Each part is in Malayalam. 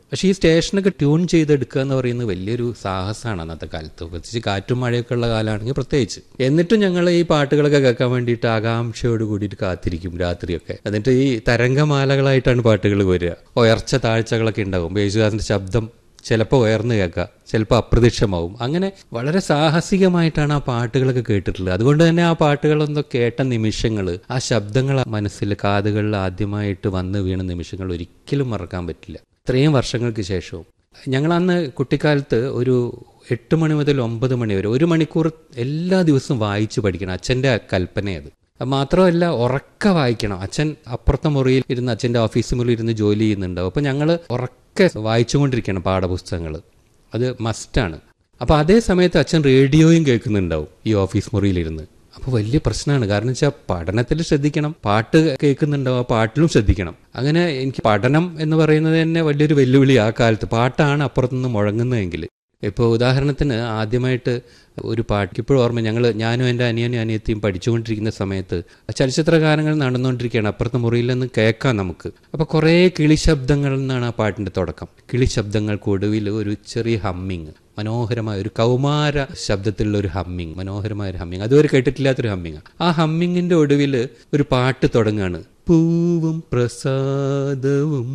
പക്ഷേ ഈ സ്റ്റേഷനൊക്കെ ട്യൂൺ ചെയ്തെടുക്കുക എന്ന് പറയുന്നത് വലിയൊരു സാഹസമാണ് അന്നത്തെ കാലത്ത്, പ്രത്യേകിച്ച് കാറ്റും മഴയൊക്കെ ഉള്ള കാലമാണെങ്കിൽ പ്രത്യേകിച്ച്. എന്നിട്ടും ഞങ്ങൾ ഈ പാട്ടുകളൊക്കെ കേൾക്കാൻ വേണ്ടിയിട്ട് ആകാംക്ഷയോട് കൂടിയിട്ട് കാത്തിരിക്കും രാത്രിയൊക്കെ. എന്നിട്ട് ഈ തരംഗമാലകളായിട്ടാണ് പാട്ടുകൾ വരിക. ഉയർച്ച താഴ്ചകളൊക്കെ ഉണ്ടാകും. യേശുദാസിന്റെ ശബ്ദം ചിലപ്പോൾ ഉയർന്നു കേൾക്കാം, ചിലപ്പോൾ അപ്രത്യക്ഷമാവും. അങ്ങനെ വളരെ സാഹസികമായിട്ടാണ് ആ പാട്ടുകളൊക്കെ കേട്ടിട്ടുള്ളത്. അതുകൊണ്ട് തന്നെ ആ പാട്ടുകളൊന്നും കേട്ട നിമിഷങ്ങൾ, ആ ശബ്ദങ്ങൾ മനസ്സിൽ കാതുകളിൽ ആദ്യമായിട്ട് വന്ന് വീണ നിമിഷങ്ങൾ ഒരിക്കലും മറക്കാൻ പറ്റില്ല. ഇത്രയും വർഷങ്ങൾക്ക് ശേഷവും. ഞങ്ങളന്ന് കുട്ടിക്കാലത്ത് ഒരു 8 മണി മുതൽ 9 മണി വരെ 1 മണിക്കൂർ എല്ലാ ദിവസവും വായിച്ച് പഠിക്കണം. അച്ഛൻ്റെ കൽപ്പനയത്. മാത്രമല്ല ഉറക്കെ വായിക്കണം. അച്ഛൻ അപ്പുറത്തെ മുറിയിൽ ഇരുന്ന്, അച്ഛൻ്റെ ഓഫീസ് മുറിയിൽ ഇരുന്ന് ജോലി ചെയ്യുന്നുണ്ടാവും. അപ്പോൾ ഞങ്ങൾ ഉറക്കെ വായിച്ചുകൊണ്ടിരിക്കണം പാഠപുസ്തകങ്ങൾ. അത് മസ്റ്റാണ്. അപ്പോൾ അതേ സമയത്ത് അച്ഛൻ റേഡിയോയും കേൾക്കുന്നുണ്ടാവും ഈ ഓഫീസ് മുറിയിലിരുന്ന്. അപ്പോൾ വലിയ പ്രശ്നമാണ്. കാരണം വെച്ചാൽ പഠനത്തിൽ ശ്രദ്ധിക്കണം, പാട്ട് കേൾക്കുന്നുണ്ടാവും, ആ പാട്ടിലും ശ്രദ്ധിക്കണം. അങ്ങനെ എനിക്ക് പഠനം എന്ന് പറയുന്നത് തന്നെ വലിയൊരു വെല്ലുവിളി ആ കാലത്ത്. പാട്ടാണ് അപ്പുറത്തുനിന്ന് മുഴങ്ങുന്നതെങ്കിൽ. ഇപ്പോൾ ഉദാഹരണത്തിന് ആദ്യമായിട്ട് ഒരു പാട്ട് ഇപ്പോഴും ഓർമ്മ, ഞാനും എൻ്റെ അനിയനും അനിയത്തിയും പഠിച്ചുകൊണ്ടിരിക്കുന്ന സമയത്ത് ചലച്ചിത്ര ഗാനങ്ങൾ നടന്നുകൊണ്ടിരിക്കുകയാണ്. അപ്പുറത്തെ മുറിയിൽ നിന്ന് കേൾക്കാം നമുക്ക്. അപ്പോൾ കുറേ കിളി ശബ്ദങ്ങളിൽ നിന്നാണ് ആ പാട്ടിൻ്റെ തുടക്കം. കിളി ശബ്ദങ്ങൾക്കൊടുവിൽ ഒരു ചെറിയ ഹമ്മിങ്, മനോഹരമായ ഒരു കൗമാര ശബ്ദത്തിലുള്ള ഒരു ഹമ്മിങ്, മനോഹരമായ ഒരു ഹമ്മിങ്, അതുവരെ കേട്ടിട്ടില്ലാത്തൊരു ഹമ്മിങ്. ആ ഹമ്മിങ്ങിൻ്റെ ഒടുവിൽ ഒരു പാട്ട് തുടങ്ങുകയാണ്. പൂവും പ്രസാദവും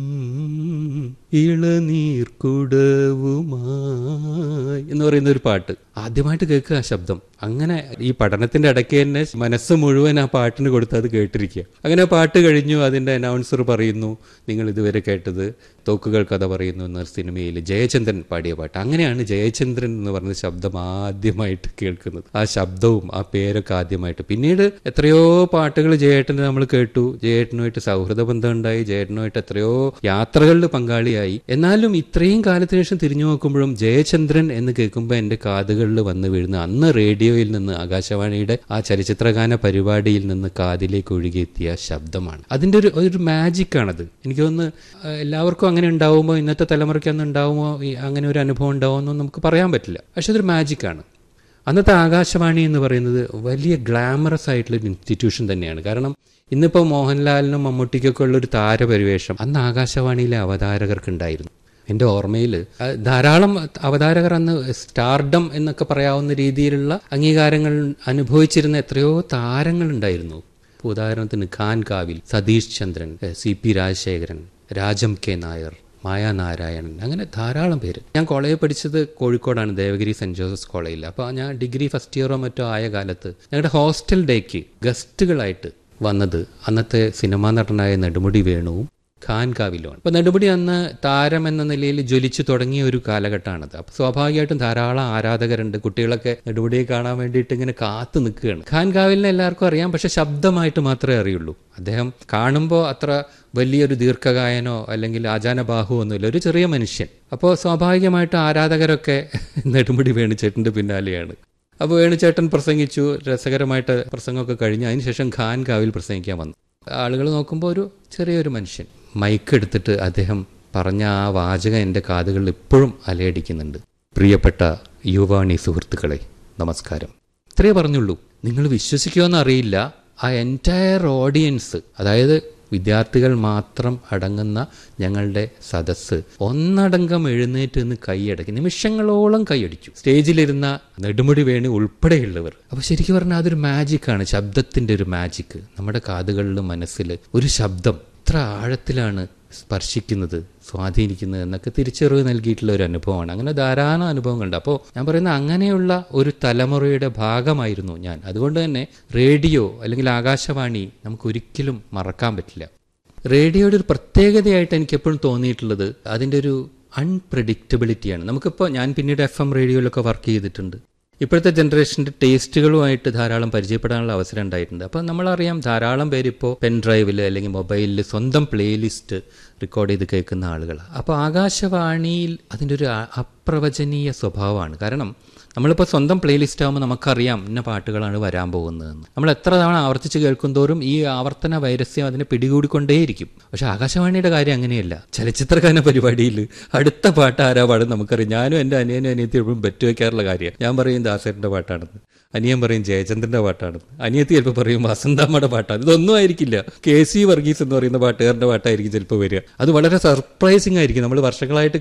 ഇളനീർക്കുടവുമായി എന്ന് പറയുന്ന ഒരു പാട്ട് ആദ്യമായിട്ട് കേൾക്കുക ആ ശബ്ദം. അങ്ങനെ ഈ പഠനത്തിന്റെ ഇടയ്ക്ക് തന്നെ മനസ്സ് മുഴുവൻ ആ പാട്ടിന് കൊടുത്ത് അത് കേട്ടിരിക്കുക. അങ്ങനെ പാട്ട് കഴിഞ്ഞു. അതിന്റെ അനൗൺസർ പറയുന്നു, നിങ്ങൾ ഇതുവരെ കേട്ടത് തോക്കുകൾ കഥ പറയുന്നു എന്ന സിനിമയിൽ ജയചന്ദ്രൻ പാടിയ പാട്ട്. അങ്ങനെയാണ് ജയചന്ദ്രൻ എന്ന് പറഞ്ഞ ശബ്ദം ആദ്യമായിട്ട് കേൾക്കുന്നത്. ആ ശബ്ദവും ആ പേരൊക്കെ ആദ്യമായിട്ട്. പിന്നീട് എത്രയോ പാട്ടുകൾ ജയേട്ടൻ്റെ നമ്മൾ കേട്ടു. ജയേട്ടനുമായിട്ട് സൗഹൃദ ബന്ധം ഉണ്ടായി. ജയേട്ടനുമായിട്ട് എത്രയോ യാത്രകളിൽ പങ്കാളിയായി. എന്നാലും ഇത്രയും കാലത്തിന് ശേഷം തിരിഞ്ഞു നോക്കുമ്പോഴും ജയചന്ദ്രൻ എന്ന് കേൾക്കുമ്പോൾ എൻ്റെ കാതുകളിൽ വന്ന് വീഴുന്ന അന്ന് റേഡിയോയിൽ നിന്ന്, ആകാശവാണിയുടെ ആ ചലച്ചിത്രഗാന പരിപാടിയിൽ നിന്ന് കാതിലേക്ക് ഒഴുകിയെത്തിയ ശബ്ദമാണ്. അതിൻ്റെ ഒരു മാജിക്കാണത്. എനിക്ക് തോന്നുന്നു എല്ലാവർക്കും അങ്ങനെ ഉണ്ടാവുമോ, ഇന്നത്തെ തലമുറയ്ക്ക് അന്ന് ഉണ്ടാവുമോ, അങ്ങനെ ഒരു അനുഭവം ഉണ്ടാവുമോ നമുക്ക് പറയാൻ പറ്റില്ല. പക്ഷെ അതൊരു മാജിക്കാണ്. അന്നത്തെ ആകാശവാണി എന്ന് പറയുന്നത് വലിയ ഗ്ലാമറസ് ആയിട്ടുള്ളൊരു ഇൻസ്റ്റിറ്റ്യൂഷൻ തന്നെയാണ്. കാരണം ഇന്നിപ്പോൾ മോഹൻലാലിനും മമ്മൂട്ടിക്കൊക്കെ ഉള്ളൊരു താരപരിവേഷം അന്ന് ആകാശവാണിയിലെ അവതാരകർക്കുണ്ടായിരുന്നു. എൻ്റെ ഓർമ്മയിൽ ധാരാളം അവതാരകർ അന്ന് സ്റ്റാർഡം എന്നൊക്കെ പറയാവുന്ന രീതിയിലുള്ള അംഗീകാരങ്ങൾ അനുഭവിച്ചിരുന്ന എത്രയോ താരങ്ങളുണ്ടായിരുന്നു. ഉദാഹരണത്തിന് ഖാൻ കാവിൽ, സതീഷ് ചന്ദ്രൻ, CP രാജശേഖരൻ, രാജം കെ നായർ, മായാനാരായണൻ, അങ്ങനെ ധാരാളം പേര്. ഞാൻ കോളേജിൽ പഠിച്ചത് കോഴിക്കോടാണ്, ദേവഗിരി സെൻറ് ജോസഫ്സ് കോളേജിൽ. അപ്പോൾ ഞാൻ ഡിഗ്രി ഫസ്റ്റ് ഇയറോ മറ്റോ ആയ കാലത്ത് ഞങ്ങളുടെ ഹോസ്റ്റൽ ഡേക്ക് ഗസ്റ്റുകളായിട്ട് വന്നത് അന്നത്തെ സിനിമാ നടനായ നെടുമുടി വേണുവും ഖാൻകാവിലുമാണ്. അപ്പോൾ നെടുമുടി അന്ന് താരം എന്ന നിലയിൽ ജ്വലിച്ചു തുടങ്ങിയ ഒരു കാലഘട്ടമാണത്. അപ്പോൾ സ്വാഭാവികമായിട്ടും ധാരാളം ആരാധകരുണ്ട്. കുട്ടികളൊക്കെ നെടുമുടിയെ കാണാൻ വേണ്ടിയിട്ട് ഇങ്ങനെ കാത്തു നിൽക്കുകയാണ്. ഖാൻകാവിലിനെ എല്ലാവർക്കും അറിയാം, പക്ഷെ ശബ്ദമായിട്ട് മാത്രമേ അറിയുള്ളൂ. അദ്ദേഹം കാണുമ്പോൾ അത്ര വലിയൊരു ദീർഘകായനോ അല്ലെങ്കിൽ ആചാനബാഹു ഒന്നുമില്ല, ഒരു ചെറിയ മനുഷ്യൻ. അപ്പോൾ സ്വാഭാവികമായിട്ടും ആരാധകരൊക്കെ നെടുമുടി വേണുചേട്ടൻ്റെ പിന്നാലെയാണ്. അപ്പോൾ വേണുചേട്ടൻ പ്രസംഗിച്ചു, രസകരമായിട്ട് പ്രസംഗമൊക്കെ കഴിഞ്ഞ് അതിനുശേഷം ഖാൻകാവിൽ പ്രസംഗിക്കാൻ വന്നു. ആളുകൾ നോക്കുമ്പോൾ ഒരു ചെറിയൊരു മനുഷ്യൻ മൈക്ക് എടുത്തിട്ട് അദ്ദേഹം പറഞ്ഞ ആ വാചകം എൻ്റെ കാതുകളിൽ ഇപ്പോഴും അലയടിക്കുന്നുണ്ട്. പ്രിയപ്പെട്ട യുവാണി സുഹൃത്തുക്കളെ, നമസ്കാരം. ഇത്രയേ പറഞ്ഞുള്ളൂ. നിങ്ങൾ വിശ്വസിക്കുമെന്ന് അറിയില്ല, ആ എൻറ്റയർ ഓഡിയൻസ്, അതായത് വിദ്യാർത്ഥികൾ മാത്രം അടങ്ങുന്ന ഞങ്ങളുടെ സദസ്സ് ഒന്നടങ്കം എഴുന്നേറ്റ് നിന്ന് കൈയടക്കി, നിമിഷങ്ങളോളം കൈയടിച്ചു. സ്റ്റേജിലിരുന്ന നെടുമുടി വേണു ഉൾപ്പെടെയുള്ളവർ. അപ്പോൾ ശരിക്കും പറഞ്ഞാൽ അതൊരു മാജിക്കാണ്, ശബ്ദത്തിൻ്റെ ഒരു മാജിക്ക്. നമ്മുടെ കാതുകളിലും മനസ്സിൽ ഒരു ശബ്ദം ഇത്ര ആഴത്തിലാണ് സ്പർശിക്കുന്നത്, സ്വാധീനിക്കുന്നത് എന്നൊക്കെ തിരിച്ചറിവ് നൽകിയിട്ടുള്ള ഒരു അനുഭവമാണ്. അങ്ങനെ ധാരാളം അനുഭവങ്ങളുണ്ട്. അപ്പോൾ ഞാൻ പറയുന്ന അങ്ങനെയുള്ള ഒരു തലമുറയുടെ ഭാഗമായിരുന്നു ഞാൻ. അതുകൊണ്ട് തന്നെ റേഡിയോ അല്ലെങ്കിൽ ആകാശവാണി നമുക്ക് ഒരിക്കലും മറക്കാൻ പറ്റില്ല. റേഡിയോയുടെ ഒരു പ്രത്യേകതയായിട്ട് എനിക്ക് എപ്പോഴും തോന്നിയിട്ടുള്ളത് അതിൻ്റെ ഒരു അൺപ്രഡിക്റ്റബിലിറ്റിയാണ്. നമുക്കിപ്പോൾ ഞാൻ പിന്നീട് FM റേഡിയോയിലൊക്കെ വർക്ക് ചെയ്തിട്ടുണ്ട്. ഇപ്പോഴത്തെ ജനറേഷൻ്റെ ടേസ്റ്റുകളുമായിട്ട് ധാരാളം പരിചയപ്പെടാനുള്ള അവസരം ഉണ്ടായിട്ടുണ്ട്. അപ്പോൾ നമ്മളറിയാം ധാരാളം പേരിപ്പോൾ പെൻ ഡ്രൈവിൽ അല്ലെങ്കിൽ മൊബൈലിൽ സ്വന്തം പ്ലേലിസ്റ്റ് റെക്കോർഡ് ചെയ്ത് കേൾക്കുന്ന ആളുകൾ. അപ്പോൾ ആകാശവാണിയിൽ അതിൻ്റെ ഒരു അപ്രവചനീയ സ്വഭാവമാണ്. കാരണം നമ്മളിപ്പോൾ സ്വന്തം പ്ലേലിസ്റ്റ് ആകുമ്പോൾ നമുക്കറിയാം ഇന്ന പാട്ടുകളാണ് വരാൻ പോകുന്നതെന്ന്. നമ്മൾ എത്ര തവണ ആവർത്തിച്ച് കേൾക്കുന്തോറും ഈ ആവർത്തന വൈരസ്യം അതിനെ പിടികൂടിക്കൊണ്ടേയിരിക്കും. പക്ഷെ ആകാശവാണിയുടെ കാര്യം അങ്ങനെയല്ല. ചലച്ചിത്രഗാന പരിപാടിയിൽ അടുത്ത പാട്ട് ആരാ പാടും നമുക്കറിയാം. ഞാനും എൻ്റെ അനിയനും അനിയത്തി എപ്പോഴും ബെറ്റ് വയ്ക്കാറുള്ള കാര്യമാണ്. ഞാൻ പറയും ദാസേട്ടൻ്റെ പാട്ടാണെന്ന്, അനിയൻ പറയും ജയചന്ദ്രൻ്റെ പാട്ടാണെന്ന്, അനിയത്തി ചിലപ്പോൾ പറയും വസന്താമ്മയുടെ പാട്ടാണ്. ഇതൊന്നും ആയിരിക്കില്ല, KC വർഗീസ് എന്ന് പറയുന്ന പാട്ടുകാരൻ്റെ പാട്ടായിരിക്കും ചിലപ്പോൾ വരിക. അത് വളരെ സർപ്രൈസിങ് ആയിരിക്കും. നമ്മൾ വർഷങ്ങളായിട്ട്